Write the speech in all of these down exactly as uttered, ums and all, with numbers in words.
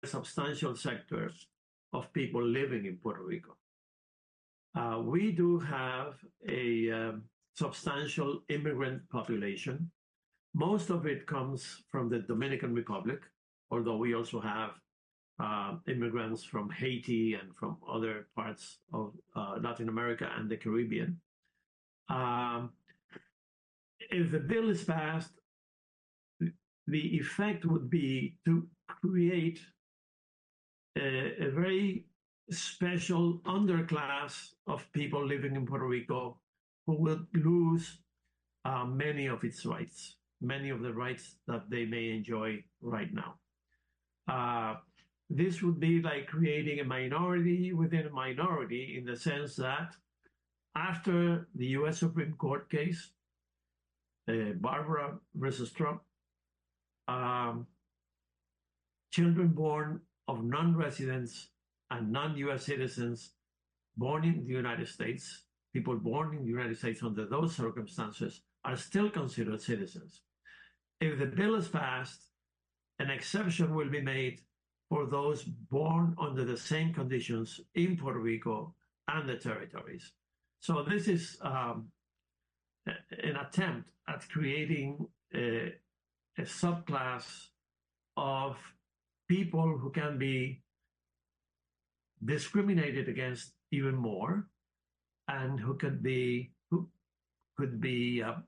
substantial sector of people living in Puerto Rico. Uh, we do have a um, substantial immigrant population. Most of it comes from the Dominican Republic, although we also have uh, immigrants from Haiti and from other parts of uh, Latin America and the Caribbean. Um, if the bill is passed, the effect would be to create a, a very special underclass of people living in Puerto Rico who will lose uh, many of its rights, many of the rights that they may enjoy right now. Uh, this would be like creating a minority within a minority, in the sense that after the U S Supreme Court case, uh, Barbara versus Trump, um, children born of non-residents and non-U S citizens born in the United States, people born in the United States under those circumstances, are still considered citizens. If the bill is passed, an exception will be made for those born under the same conditions in Puerto Rico and the territories. So this is um, an attempt at creating a, a subclass of people who can be discriminated against even more, and who could be who could be uh,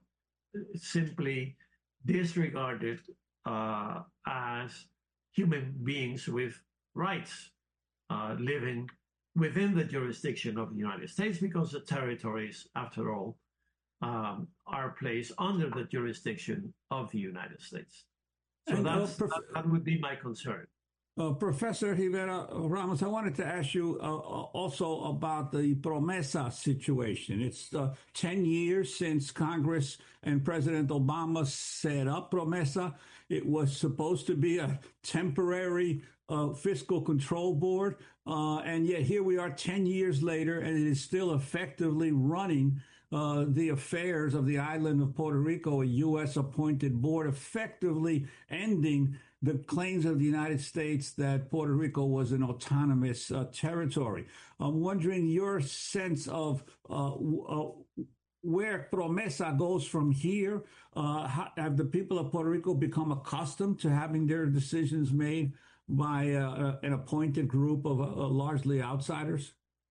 simply disregarded uh, as human beings with rights, uh, living within the jurisdiction of the United States, because the territories, after all, um, are placed under the jurisdiction of the United States. So And, uh, that's, prof- that, that would be my concern. Uh, Professor Rivera Ramos, I wanted to ask you uh, also about the Promesa situation. It's uh, ten years since Congress and President Obama set up Promesa. It was supposed to be a temporary uh, fiscal control board, uh, and yet here we are ten years later, and it is still effectively running uh, the affairs of the island of Puerto Rico, a U S appointed board, effectively ending the claims of the United States that Puerto Rico was an autonomous uh, territory. I'm wondering your sense of uh, uh, where Promesa goes from here. Uh, how, have the people of Puerto Rico become accustomed to having their decisions made by uh, an appointed group of uh, largely outsiders?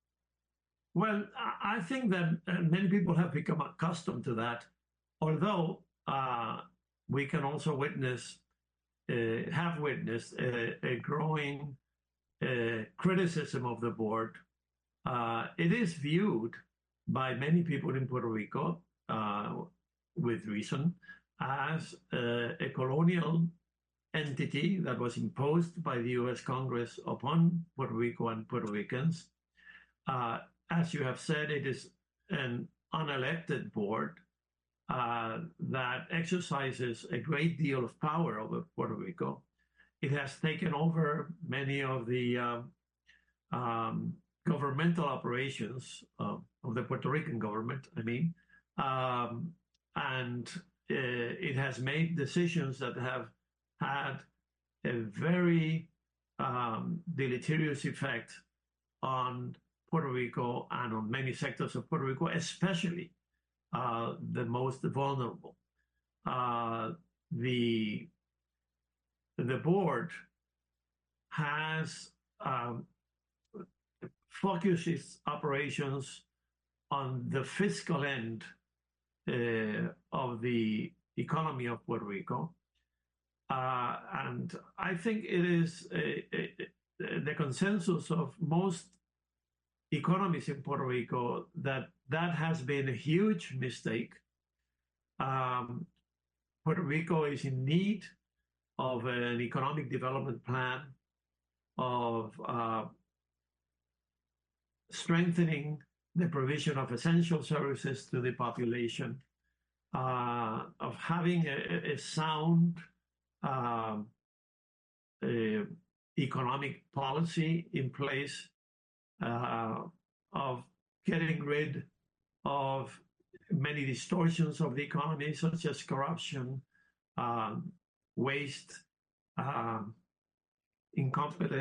Well, I think that many people have become accustomed to that, although uh, we can also witness Uh, have witnessed a, a growing uh, criticism of the board. Uh, it is viewed by many people in Puerto Rico, uh, with reason, as uh, a colonial entity that was imposed by the U S Congress upon Puerto Rico and Puerto Ricans. Uh, as you have said, it is an unelected board Uh, that exercises a great deal of power over Puerto Rico. It has taken over many of the um, um, governmental operations uh, of the Puerto Rican government, I mean, um, and uh, it has made decisions that have had a very um, deleterious effect on Puerto Rico and on many sectors of Puerto Rico, especially Uh, the most vulnerable. Uh, the the board has um, focused its operations on the fiscal end uh, of the economy of Puerto Rico, uh, and I think it is a, a, a, the consensus of most economists in Puerto Rico that that has been a huge mistake. Um, Puerto Rico is in need of an economic development plan, of uh, strengthening the provision of essential services to the population, uh, of having a, a sound uh, a economic policy in place, uh, of getting rid of many distortions of the economy, such as corruption, um, waste, um, incompetence.